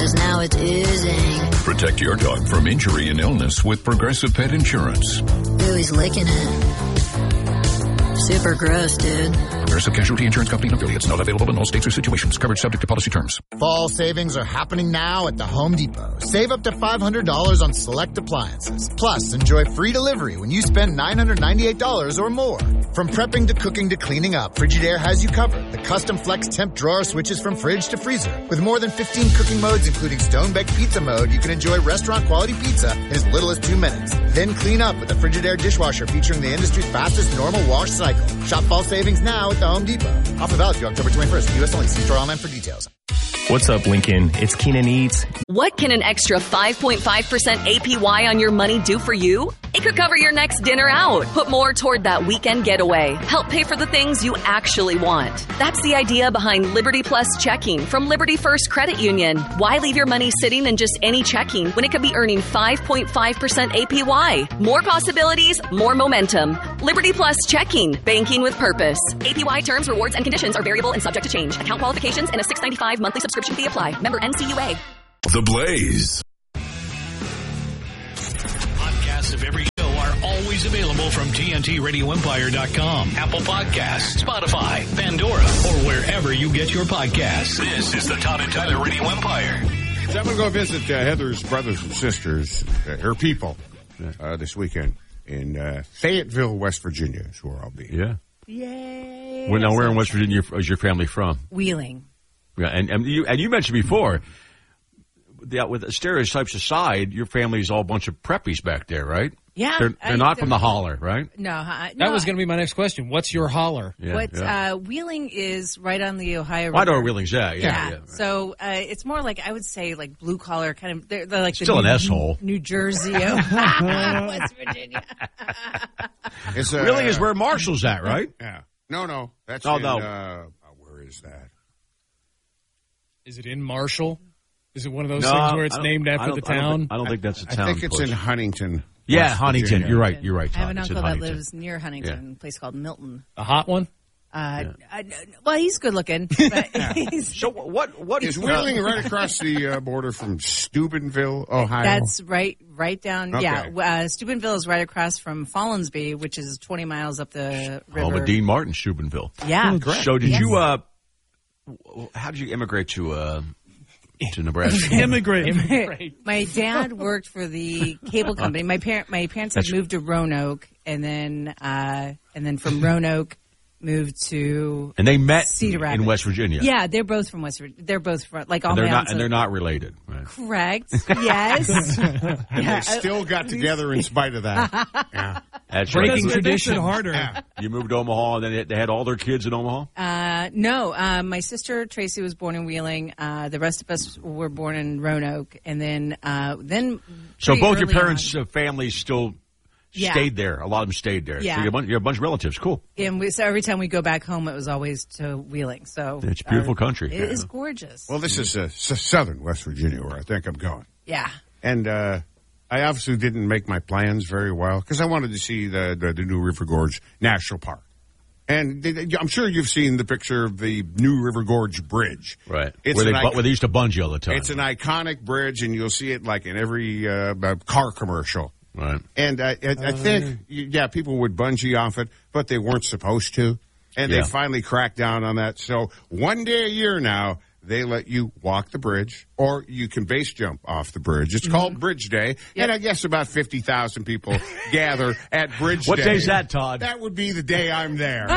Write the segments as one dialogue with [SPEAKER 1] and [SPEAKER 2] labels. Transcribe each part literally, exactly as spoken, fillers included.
[SPEAKER 1] 'cause now it's oozing.
[SPEAKER 2] Protect your dog from injury and illness with Progressive Pet Insurance.
[SPEAKER 1] Ooh, he's licking it. Super gross, dude.
[SPEAKER 2] Progressive Casualty Insurance Company and affiliates. Not available in all states or situations. Coverage subject to policy terms.
[SPEAKER 3] Fall savings are happening now at the Home Depot. Save up to five hundred dollars on select appliances. Plus, enjoy free delivery when you spend nine hundred ninety-eight dollars or more. From prepping to cooking to cleaning up, Frigidaire has you covered. The custom flex temp drawer switches from fridge to freezer. With more than fifteen cooking modes, including stone-baked pizza mode, you can enjoy restaurant-quality pizza in as little as two minutes. Then clean up with the Frigidaire dishwasher featuring the industry's fastest normal wash cycle. Shop fall savings now at the Home Depot. Offer valid through October twenty-first. U S only. See store online for details.
[SPEAKER 4] What's up, Lincoln? It's Keenan Eats.
[SPEAKER 5] What can an extra five point five percent A P Y on your money do for you? It could cover your next dinner out, put more toward that weekend getaway, help pay for the things you actually want. That's the idea behind Liberty Plus checking from Liberty First Credit Union. Why leave your money sitting in just any checking when it could be earning five point five percent A P Y? More possibilities, more momentum. Liberty Plus checking, banking with purpose. A P Y terms, rewards, and conditions are variable and subject to change. Account qualifications and a six ninety-five monthly subscription fee apply. Member N C U A.
[SPEAKER 2] The Blaze.
[SPEAKER 6] Podcasts of every show are always available from T N T radio empire dot com, Apple Podcasts, Spotify, Pandora, or wherever you get your podcasts. This is the Todd and Tyler Radio Empire.
[SPEAKER 7] So I'm going to go visit uh, Heather's brothers and sisters, uh, her people, uh, this weekend in uh, Fayetteville, West Virginia is where I'll be.
[SPEAKER 8] Yeah.
[SPEAKER 9] Yay.
[SPEAKER 8] Well, now, where in West Virginia is your family from?
[SPEAKER 9] Wheeling.
[SPEAKER 8] Yeah, and, and you and you mentioned before, that with stereotypes aside, your family's all a bunch of preppies back there, right?
[SPEAKER 9] Yeah.
[SPEAKER 8] They're, they're
[SPEAKER 9] I,
[SPEAKER 8] not
[SPEAKER 9] they're,
[SPEAKER 8] from the holler, right?
[SPEAKER 9] No. Uh, no
[SPEAKER 10] that was going to be my next question. What's your holler?
[SPEAKER 8] Yeah,
[SPEAKER 9] what,
[SPEAKER 8] yeah.
[SPEAKER 9] Uh, Wheeling is right on the Ohio River.
[SPEAKER 8] Well, I know where Wheeling's at. Yeah,
[SPEAKER 9] Yeah.
[SPEAKER 8] yeah, right.
[SPEAKER 9] So uh, it's more like, I would say, like blue collar, kind of, they're, they're like
[SPEAKER 8] Still
[SPEAKER 9] the
[SPEAKER 8] an
[SPEAKER 9] New,
[SPEAKER 8] S-hole.
[SPEAKER 9] New Jersey of West Virginia.
[SPEAKER 7] It's, uh,
[SPEAKER 8] Wheeling is where Marshall's at, right?
[SPEAKER 7] Yeah. No, no. That's
[SPEAKER 8] Oh,
[SPEAKER 7] in,
[SPEAKER 8] no.
[SPEAKER 7] Uh, where is that?
[SPEAKER 10] Is it in Marshall? Is it one of those
[SPEAKER 8] No,
[SPEAKER 10] things where it's
[SPEAKER 8] I don't-
[SPEAKER 10] named
[SPEAKER 8] I
[SPEAKER 10] after
[SPEAKER 8] don't-
[SPEAKER 10] the
[SPEAKER 8] I don't
[SPEAKER 10] town?
[SPEAKER 8] think- I don't think that's a
[SPEAKER 7] I
[SPEAKER 8] town.
[SPEAKER 7] think it's
[SPEAKER 8] push.
[SPEAKER 7] in Huntington.
[SPEAKER 8] Yeah,
[SPEAKER 7] West
[SPEAKER 8] Huntington.
[SPEAKER 7] Virginia.
[SPEAKER 8] You're right. You're right,
[SPEAKER 9] I have an
[SPEAKER 8] Tom. It's in
[SPEAKER 9] uncle that
[SPEAKER 8] Huntington.
[SPEAKER 9] lives near Huntington, a place called Milton.
[SPEAKER 10] The hot one?
[SPEAKER 9] Uh, I, well, he's good looking. But he's,
[SPEAKER 8] So what? What
[SPEAKER 7] Is Wheeling right across the uh, border from Steubenville, Ohio?
[SPEAKER 9] that's right, right down.
[SPEAKER 7] Okay.
[SPEAKER 9] Yeah, uh, Steubenville is right across from Follinsby, which is twenty miles up the river.
[SPEAKER 8] home of Dean Martin, Steubenville.
[SPEAKER 9] Yeah,
[SPEAKER 8] So did
[SPEAKER 9] Yes.
[SPEAKER 8] you? Uh, how did you immigrate to uh, to Nebraska?
[SPEAKER 10] Immigrate.
[SPEAKER 9] My dad worked for the cable company. My parent, my parents had
[SPEAKER 8] That's-
[SPEAKER 9] moved to Roanoke, and then, uh, and then from Roanoke, moved to
[SPEAKER 8] And they met
[SPEAKER 9] Cedar Rapids.
[SPEAKER 8] in West Virginia.
[SPEAKER 9] Yeah, they're both from West Virginia. They're both from like all
[SPEAKER 8] and they're
[SPEAKER 9] my
[SPEAKER 8] not
[SPEAKER 9] aunts
[SPEAKER 8] and
[SPEAKER 9] are-
[SPEAKER 8] they're not related. Right?
[SPEAKER 9] correct. Yes,
[SPEAKER 7] And they still got together in spite of that. Yeah.
[SPEAKER 8] That's
[SPEAKER 10] Breaking
[SPEAKER 8] right.
[SPEAKER 10] tradition. harder.
[SPEAKER 7] Yeah.
[SPEAKER 8] You moved to Omaha, and then they- they had all their kids in Omaha.
[SPEAKER 9] uh, no. Uh, my sister Tracy was born in Wheeling. Uh, the rest of us were born in Roanoke, and then uh, then.
[SPEAKER 8] So
[SPEAKER 9] pretty
[SPEAKER 8] both your
[SPEAKER 9] early
[SPEAKER 8] parents'
[SPEAKER 9] on-
[SPEAKER 8] uh, families still
[SPEAKER 9] Yeah.
[SPEAKER 8] stayed there. A lot of them stayed there.
[SPEAKER 9] Yeah.
[SPEAKER 8] So you're a bunch, you're a bunch of relatives. Cool.
[SPEAKER 9] And we, so every time we go back home, it was always to Wheeling. So
[SPEAKER 8] It's a beautiful
[SPEAKER 9] uh,
[SPEAKER 8] country.
[SPEAKER 9] It is gorgeous.
[SPEAKER 7] Well, this is uh, s- southern West Virginia where I think I'm going.
[SPEAKER 9] Yeah.
[SPEAKER 7] And uh, I obviously didn't make my plans very well because I wanted to see the, the, the New River Gorge National Park. And they- they- I'm sure you've seen the picture of the New River Gorge Bridge.
[SPEAKER 8] Right.
[SPEAKER 7] It's
[SPEAKER 8] where, they,
[SPEAKER 7] an
[SPEAKER 8] bu-
[SPEAKER 7] icon-
[SPEAKER 8] where they used to bungee all the time.
[SPEAKER 7] It's an iconic bridge, and you'll see it like in every uh, uh, car commercial.
[SPEAKER 8] right.
[SPEAKER 7] And I, I, I think, yeah, people would bungee off it, but they weren't supposed to. And
[SPEAKER 8] Yeah.
[SPEAKER 7] they finally cracked down on that. So one day a year now, they let you walk the bridge, or you can base jump off the bridge. It's called Bridge Day, and I guess about fifty thousand people gather at Bridge
[SPEAKER 8] What
[SPEAKER 7] Day.
[SPEAKER 8] day's that, Todd?
[SPEAKER 7] That would be the day I'm there.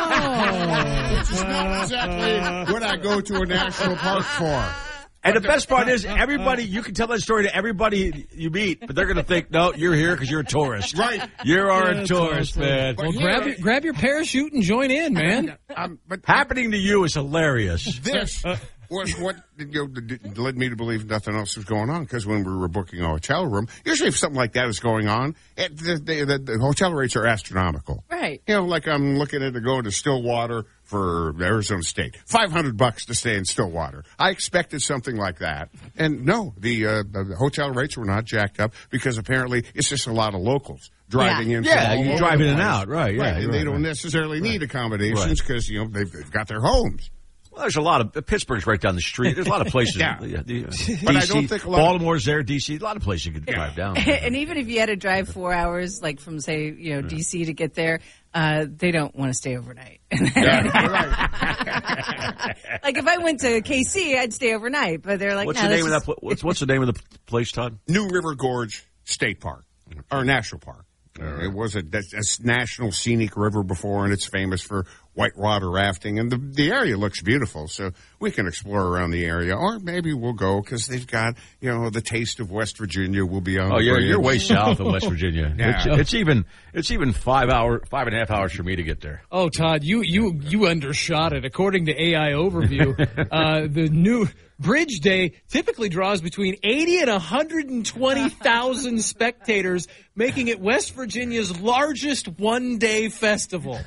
[SPEAKER 7] Which is not exactly what I go to a national park for.
[SPEAKER 8] And the best part is, everybody, you can tell that story to everybody you meet, but they're going to think, no, you're here because you're a tourist.
[SPEAKER 7] Right.
[SPEAKER 8] You are a
[SPEAKER 10] That's
[SPEAKER 8] tourist,
[SPEAKER 10] awesome.
[SPEAKER 8] man.
[SPEAKER 10] Well,
[SPEAKER 7] But
[SPEAKER 10] grab
[SPEAKER 7] here-
[SPEAKER 10] your, grab your parachute and join in, man.
[SPEAKER 7] Um, but
[SPEAKER 8] Happening to you is hilarious.
[SPEAKER 7] this was what you know, led me to believe nothing else was going on, because when we were booking a hotel room, usually if something like that is going on, it, the, the, the hotel rates are astronomical.
[SPEAKER 9] Right.
[SPEAKER 7] You know, like I'm looking at to go to Stillwater for Arizona State. five hundred bucks to stay in Stillwater. I expected something like that. And no, the, uh, the hotel rates were not jacked up, because apparently it's just a lot of locals driving
[SPEAKER 9] Yeah.
[SPEAKER 7] in.
[SPEAKER 8] Yeah,
[SPEAKER 7] from all
[SPEAKER 8] you
[SPEAKER 7] over
[SPEAKER 8] drive
[SPEAKER 7] the
[SPEAKER 8] in and
[SPEAKER 7] place.
[SPEAKER 8] out, right, yeah,
[SPEAKER 7] Right, and
[SPEAKER 8] right,
[SPEAKER 7] they don't
[SPEAKER 8] right.
[SPEAKER 7] necessarily need accommodations
[SPEAKER 8] Right.
[SPEAKER 7] because, you know, they've, they've got their homes.
[SPEAKER 8] Well, there's a lot of Pittsburgh's right down the street. There's a lot of places.
[SPEAKER 7] Yeah.
[SPEAKER 8] The, the, uh,
[SPEAKER 7] But
[SPEAKER 8] D C,
[SPEAKER 7] I don't think a lot of-
[SPEAKER 8] Baltimore's there. D C, a lot of places you could drive down.
[SPEAKER 9] And even if you had to drive four hours, like from say, you know, D C to get there, uh, they don't want to stay overnight. Like if I went to K C, I'd stay overnight. But they're like,
[SPEAKER 8] what's
[SPEAKER 9] no,
[SPEAKER 8] the name of
[SPEAKER 9] just...
[SPEAKER 8] that? Pl- what's what's the name of the place, Todd?
[SPEAKER 7] New River Gorge State Park, or National Park. Uh, it was a, a national scenic river before, and it's famous for whitewater rafting. And the the area looks beautiful, so we can explore around the area. Or maybe we'll go because they've got, you know, the taste of West Virginia will be on.
[SPEAKER 8] Oh,
[SPEAKER 7] the
[SPEAKER 8] you're
[SPEAKER 7] bridge.
[SPEAKER 8] you're way south of West Virginia.
[SPEAKER 7] Yeah.
[SPEAKER 8] It's, it's even it's even five hour five and a half hours for me to get there.
[SPEAKER 10] Oh, Todd, you you you undershot it. According to A I Overview, uh, the new Bridge Day typically draws between eighty and one hundred twenty thousand spectators, making it West Virginia's largest one-day festival.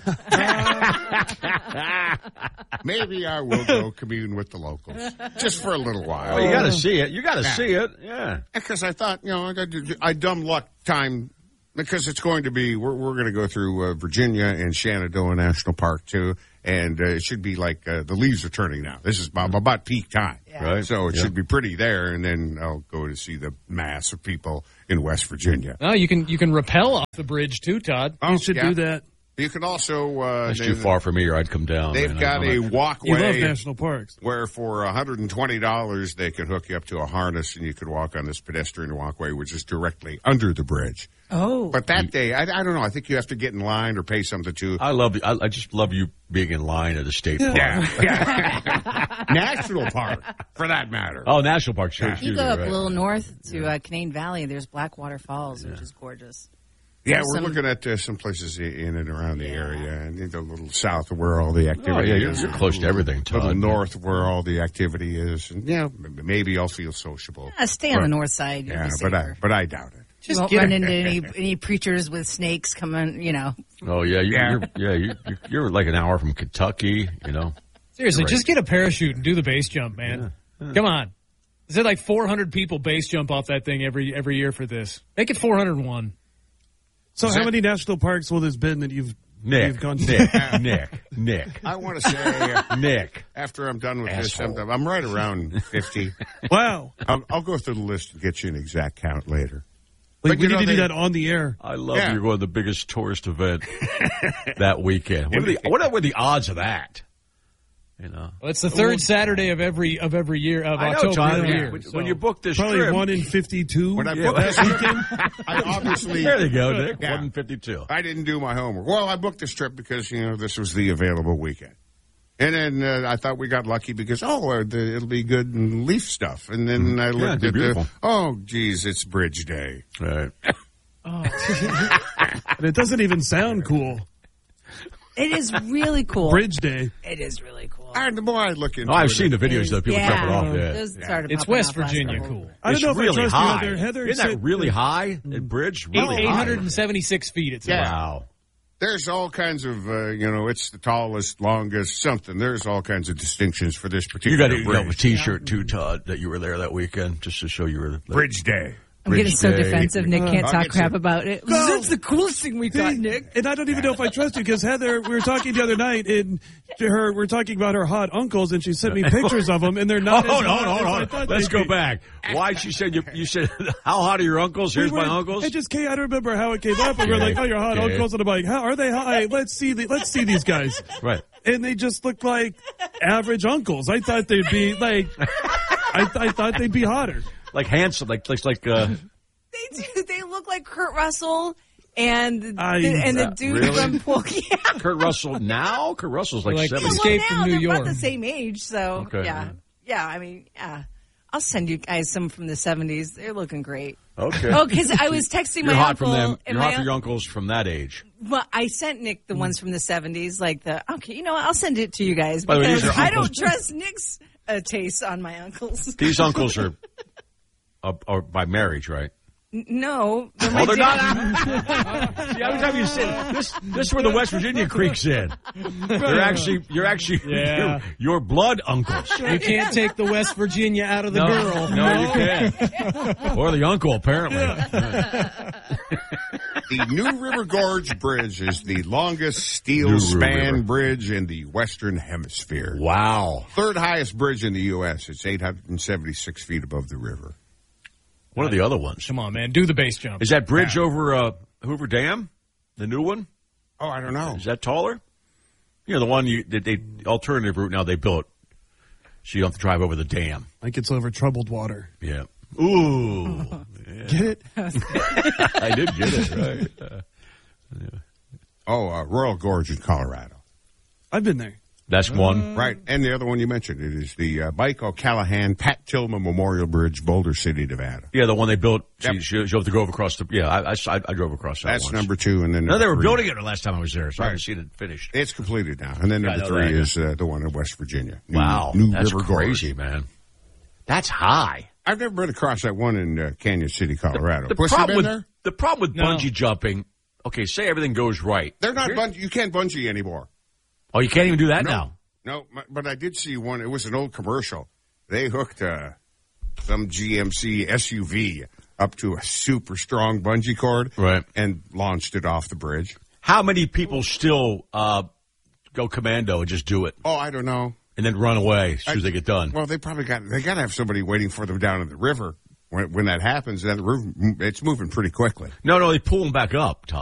[SPEAKER 7] Maybe I will go commune with the locals just for a little while.
[SPEAKER 8] Oh, you got to see it. You got to
[SPEAKER 7] Yeah.
[SPEAKER 8] see it. Yeah.
[SPEAKER 7] Because I thought, you know, I, got I dumb luck time because it's going to be, we're, we're going to go through uh, Virginia and Shenandoah National Park, too. And uh, it should be like uh, the leaves are turning now. This is about, about peak time.
[SPEAKER 9] Yeah.
[SPEAKER 8] Right.
[SPEAKER 7] So it
[SPEAKER 8] Yeah.
[SPEAKER 7] should be pretty there. And then I'll go to see the mass of people in West Virginia.
[SPEAKER 10] Oh, you can you can rappel off the bridge too, Todd.
[SPEAKER 7] Oh,
[SPEAKER 11] You should
[SPEAKER 7] yeah.
[SPEAKER 11] do that.
[SPEAKER 7] You can also. Uh,
[SPEAKER 8] That's
[SPEAKER 7] they-
[SPEAKER 8] too far for me, or I'd come down.
[SPEAKER 7] They've
[SPEAKER 8] man.
[SPEAKER 7] got
[SPEAKER 8] I'm
[SPEAKER 7] a
[SPEAKER 8] not-
[SPEAKER 11] You love
[SPEAKER 7] walkway
[SPEAKER 11] national parks.
[SPEAKER 7] where for one hundred twenty dollars they can hook you up to a harness and you could walk on this pedestrian walkway, which is directly under the bridge.
[SPEAKER 9] Oh.
[SPEAKER 7] But that day, I, I don't know. I think you have to get in line or pay something too.
[SPEAKER 8] I love you. I, I just love you being in line at the state park.
[SPEAKER 7] Yeah, yeah. National park, for that matter.
[SPEAKER 8] Oh, national park. Sure.
[SPEAKER 7] Yeah.
[SPEAKER 9] You
[SPEAKER 8] sure,
[SPEAKER 9] go up
[SPEAKER 8] right.
[SPEAKER 9] a little north to uh, Canaan Valley, there's Blackwater Falls, which is gorgeous.
[SPEAKER 7] Yeah,
[SPEAKER 9] There's
[SPEAKER 7] we're
[SPEAKER 9] some-
[SPEAKER 7] looking at uh, some places i- in and around the area, and a little south of where all the activity
[SPEAKER 8] Oh, yeah, you're-
[SPEAKER 7] is.
[SPEAKER 8] you're close to everything,
[SPEAKER 7] A little
[SPEAKER 8] Todd.
[SPEAKER 7] north of where all the activity is, and yeah, m- maybe I'll feel sociable.
[SPEAKER 9] Uh, stay on
[SPEAKER 7] But-
[SPEAKER 9] the north side. You'll
[SPEAKER 7] Yeah,
[SPEAKER 9] be
[SPEAKER 7] but I,
[SPEAKER 9] safer.
[SPEAKER 7] but I doubt it.
[SPEAKER 9] You won't run into any any preachers with snakes coming, you know.
[SPEAKER 8] Oh yeah, you,
[SPEAKER 7] Yeah.
[SPEAKER 8] you're yeah you, you're, you're like an hour from Kentucky. You know.
[SPEAKER 10] Seriously,
[SPEAKER 8] Right.
[SPEAKER 10] just get a parachute and do the base jump, man. Come on. Is it like four hundred people base jump off that thing every every year for this? Make it four hundred one.
[SPEAKER 11] So
[SPEAKER 7] Is
[SPEAKER 11] how
[SPEAKER 7] that-
[SPEAKER 11] many national parks will there's been that you've
[SPEAKER 8] Nick,
[SPEAKER 11] you've gone to?
[SPEAKER 8] Nick, Nick, Nick,
[SPEAKER 7] I want to say, uh,
[SPEAKER 8] Nick.
[SPEAKER 7] after I'm done with
[SPEAKER 8] Asshole.
[SPEAKER 7] this, I'm, I'm right around fifty.
[SPEAKER 11] Wow.
[SPEAKER 7] I'll, I'll go through the list and get you an exact count later.
[SPEAKER 11] Like,
[SPEAKER 7] But
[SPEAKER 11] we
[SPEAKER 7] you
[SPEAKER 11] need
[SPEAKER 7] know,
[SPEAKER 11] to do
[SPEAKER 7] they-
[SPEAKER 11] that on the air.
[SPEAKER 8] I love
[SPEAKER 7] Yeah.
[SPEAKER 8] you're going to the biggest tourist event that weekend. What are the what are the odds of that? You know.
[SPEAKER 10] Well, it's the third Saturday of every of every year of
[SPEAKER 8] I know,
[SPEAKER 10] October
[SPEAKER 8] Todd.
[SPEAKER 10] every
[SPEAKER 8] When,
[SPEAKER 10] year.
[SPEAKER 8] when-
[SPEAKER 10] so-
[SPEAKER 8] when you book this
[SPEAKER 11] Probably
[SPEAKER 8] trip,
[SPEAKER 11] one in fifty-two.
[SPEAKER 7] When I
[SPEAKER 8] Yeah,
[SPEAKER 7] booked this trip, I obviously
[SPEAKER 8] there you go, Nick.
[SPEAKER 7] Yeah.
[SPEAKER 8] One fifty-two.
[SPEAKER 7] I didn't do my homework. Well, I booked this trip because, you know, this was the available weekend. And then uh, I thought we got lucky because, oh, uh, the, it'll be good and leaf stuff. And then I
[SPEAKER 8] Yeah,
[SPEAKER 7] looked
[SPEAKER 8] it'd be
[SPEAKER 7] at the,
[SPEAKER 8] beautiful.
[SPEAKER 7] oh, geez, it's Bridge Day.
[SPEAKER 8] Right.
[SPEAKER 11] And it doesn't even sound cool.
[SPEAKER 9] It is really cool.
[SPEAKER 11] Bridge Day.
[SPEAKER 9] It is really cool.
[SPEAKER 7] And the more I look into
[SPEAKER 8] Oh, I've
[SPEAKER 7] it,
[SPEAKER 8] seen the videos that people
[SPEAKER 9] yeah.
[SPEAKER 8] jumping off. Yeah.
[SPEAKER 9] Those started
[SPEAKER 10] It's
[SPEAKER 9] popping
[SPEAKER 10] West
[SPEAKER 9] up last
[SPEAKER 10] Virginia
[SPEAKER 9] couple-
[SPEAKER 10] cool.
[SPEAKER 11] I don't
[SPEAKER 8] It's
[SPEAKER 11] know if
[SPEAKER 8] really
[SPEAKER 11] I trust
[SPEAKER 8] high.
[SPEAKER 11] you, Heather. Heather
[SPEAKER 8] Isn't that
[SPEAKER 11] said-
[SPEAKER 8] really high? At Bridge, really
[SPEAKER 10] eight
[SPEAKER 8] high.
[SPEAKER 10] hundred seventy-six feet. It's
[SPEAKER 7] Yeah.
[SPEAKER 8] Wow.
[SPEAKER 7] There's all kinds of, uh, you know, it's the tallest, longest, something. There's all kinds of distinctions for this
[SPEAKER 8] You
[SPEAKER 7] particular
[SPEAKER 8] got to
[SPEAKER 7] bridge.
[SPEAKER 8] have a T-shirt too, Todd, that you were there that weekend, just to show you were there.
[SPEAKER 7] Bridge Day.
[SPEAKER 9] I'm getting so
[SPEAKER 8] Day.
[SPEAKER 9] defensive. Nick can't
[SPEAKER 7] I'll
[SPEAKER 9] talk
[SPEAKER 7] get
[SPEAKER 9] crap
[SPEAKER 7] you.
[SPEAKER 9] about it.
[SPEAKER 11] No.
[SPEAKER 9] That's the coolest thing we got,
[SPEAKER 11] See,
[SPEAKER 9] Nick.
[SPEAKER 11] And I don't even know if I trust you because Heather, we were talking the other night, and to her, we we're talking about her hot uncles, and she sent me pictures of them, and they're
[SPEAKER 8] Oh,
[SPEAKER 11] not.
[SPEAKER 8] hold
[SPEAKER 11] as
[SPEAKER 8] on,
[SPEAKER 11] hot
[SPEAKER 8] hold
[SPEAKER 11] as I
[SPEAKER 8] on.
[SPEAKER 11] thought
[SPEAKER 8] Let's
[SPEAKER 11] they'd
[SPEAKER 8] go
[SPEAKER 11] be.
[SPEAKER 8] back. Why she said you? You said how hot are your uncles? Here's
[SPEAKER 11] We were-
[SPEAKER 8] my uncles.
[SPEAKER 11] It just came. I don't remember how it came up. And we we're like, "Oh, your hot
[SPEAKER 8] Okay.
[SPEAKER 11] uncles," and I'm like, "How are they high? Let's see. The, let's see these guys."
[SPEAKER 8] Right.
[SPEAKER 11] And they just look like average uncles. I thought they'd be like. I, th- I thought they'd be hotter.
[SPEAKER 8] Like handsome, like like like. Uh,
[SPEAKER 9] They do. They look like Kurt Russell and the,
[SPEAKER 11] I-
[SPEAKER 9] and the
[SPEAKER 8] Uh,
[SPEAKER 9] dude
[SPEAKER 8] really?
[SPEAKER 9] from Porky. Yeah.
[SPEAKER 8] Kurt Russell now? Kurt Russell's like,
[SPEAKER 10] Like-
[SPEAKER 8] seventy.
[SPEAKER 9] Well,
[SPEAKER 10] Escape
[SPEAKER 9] now
[SPEAKER 10] from New
[SPEAKER 9] they're
[SPEAKER 10] York.
[SPEAKER 9] about the same age, so
[SPEAKER 8] Okay,
[SPEAKER 9] yeah,
[SPEAKER 8] yeah.
[SPEAKER 9] yeah. I mean, yeah. I'll send you guys some from the seventies. They're looking great.
[SPEAKER 8] Okay.
[SPEAKER 9] Oh, because I was texting my
[SPEAKER 8] You're hot
[SPEAKER 9] uncle.
[SPEAKER 8] from them.
[SPEAKER 9] and
[SPEAKER 8] You're
[SPEAKER 9] my
[SPEAKER 8] hot for
[SPEAKER 9] un-
[SPEAKER 8] your uncles from that age.
[SPEAKER 9] Well, I sent Nick the ones from the seventies, like the okay. You know, what? I'll send it to you guys
[SPEAKER 8] By the way,
[SPEAKER 9] because
[SPEAKER 8] these are
[SPEAKER 9] I
[SPEAKER 8] uncles.
[SPEAKER 9] don't trust Nick's uh, taste on my uncles.
[SPEAKER 8] These uncles are, uh, are by marriage, right?
[SPEAKER 9] N- No, they're my
[SPEAKER 8] Oh, they're
[SPEAKER 9] dad.
[SPEAKER 8] not. See, every time you say this, this is where the West Virginia creeps in. They're actually, you're actually,
[SPEAKER 10] Yeah.
[SPEAKER 8] you're, you're blood uncles.
[SPEAKER 10] You can't take the West Virginia out of the
[SPEAKER 8] no,
[SPEAKER 10] girl.
[SPEAKER 8] No, you can't. Or the uncle, apparently.
[SPEAKER 7] The New River Gorge Bridge is the longest steel
[SPEAKER 8] New
[SPEAKER 7] span
[SPEAKER 8] River.
[SPEAKER 7] bridge in the Western Hemisphere.
[SPEAKER 8] Wow.
[SPEAKER 7] Third highest bridge in the U S. It's eight hundred seventy-six feet above the river.
[SPEAKER 8] What are the other ones?
[SPEAKER 10] Come on, man. Do the base jump.
[SPEAKER 8] Is that bridge over uh, Hoover Dam? The new one?
[SPEAKER 7] Oh, I don't know.
[SPEAKER 8] Is that taller? You know, the one you, they, they alternative route now they built. So you don't have to drive over the dam.
[SPEAKER 11] Like it's over troubled water.
[SPEAKER 8] Yeah. Ooh. Yeah.
[SPEAKER 11] Get it?
[SPEAKER 8] I did get it, right. Uh, yeah.
[SPEAKER 7] Oh, uh, Royal Gorge in Colorado.
[SPEAKER 11] I've been there.
[SPEAKER 8] That's one.
[SPEAKER 7] Right. And the other one you mentioned, it is the uh, Mike O'Callahan Pat Tillman Memorial Bridge, Boulder City, Nevada.
[SPEAKER 8] Yeah, the one they built.
[SPEAKER 7] Yep.
[SPEAKER 8] She, she, she'll have to go across the. Yeah, I, I, I drove across that
[SPEAKER 7] That's
[SPEAKER 8] once.
[SPEAKER 7] number two. And then
[SPEAKER 8] No, they were
[SPEAKER 7] three.
[SPEAKER 8] building it the last time I was there, so I
[SPEAKER 7] Right.
[SPEAKER 8] haven't seen it finished.
[SPEAKER 7] It's completed now. And then
[SPEAKER 8] Yeah, I
[SPEAKER 7] number
[SPEAKER 8] know
[SPEAKER 7] three
[SPEAKER 8] that, yeah.
[SPEAKER 7] is uh, the one in West Virginia. New,
[SPEAKER 8] Wow.
[SPEAKER 7] New
[SPEAKER 8] That's
[SPEAKER 7] River
[SPEAKER 8] crazy,
[SPEAKER 7] Gorge.
[SPEAKER 8] man. That's high.
[SPEAKER 7] I've never been across that one in uh, Canyon City, Colorado.
[SPEAKER 8] The
[SPEAKER 7] Pussy
[SPEAKER 8] problem,
[SPEAKER 7] been
[SPEAKER 8] with,
[SPEAKER 7] there?
[SPEAKER 8] the problem with
[SPEAKER 10] No.
[SPEAKER 8] bungee jumping, okay, say everything goes right.
[SPEAKER 7] They're not
[SPEAKER 8] Here's-
[SPEAKER 7] bungee. You can't bungee anymore.
[SPEAKER 8] Oh, you can't even do that
[SPEAKER 7] No.
[SPEAKER 8] now?
[SPEAKER 7] No, m- but I did see one. It was an old commercial. They hooked uh, some G M C S U V up to a super strong bungee cord
[SPEAKER 8] Right.
[SPEAKER 7] and launched it off the bridge.
[SPEAKER 8] How many people still uh, go commando and just do it
[SPEAKER 7] Oh, I don't know.
[SPEAKER 8] and then run away as soon as
[SPEAKER 7] I-
[SPEAKER 8] they get done?
[SPEAKER 7] Well, they probably got they got to have somebody waiting for them down in the river when when that happens. Then the river, it's moving pretty quickly.
[SPEAKER 8] No, no, they pull them back up, Tom.